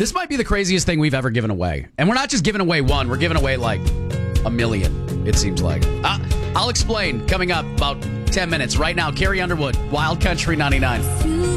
This might be the craziest thing we've ever given away. And we're not just giving away one. We're giving away like a million, it seems like. I'll explain coming up about 10 minutes. Right now, Carrie Underwood, Wild Country 99.